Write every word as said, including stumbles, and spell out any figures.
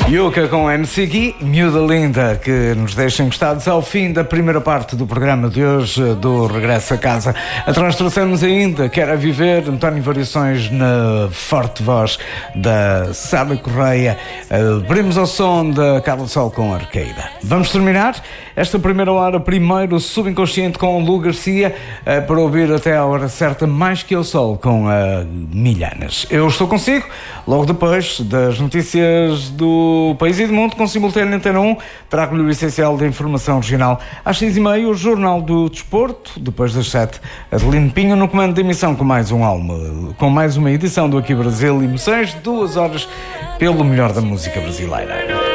Yuka com M C Gui, Miúda Linda, que nos deixa encostados ao fim da primeira parte do programa de hoje, do Regresso a Casa. Atrás trouxemos ainda Quero é Viver, António Variações na forte voz da Sábia Correia. Abrimos ao som da Carla Sol com Arqueira. Vamos terminar esta primeira hora, primeiro Subconsciente com o Lu Garcia, para ouvir até a hora certa Mais Que o Sol com a Milhanas. Eu estou consigo, logo depois das notícias do País e do Mundo, com simultâneo na Antena um, trago-lhe o essencial da informação regional. Às seis e meia, o Jornal do Desporto. Depois das sete, Adelino Pinho no comando de emissão com mais um alma, com mais uma edição do Aqui Brasil e Emoções, duas horas pelo melhor da música brasileira.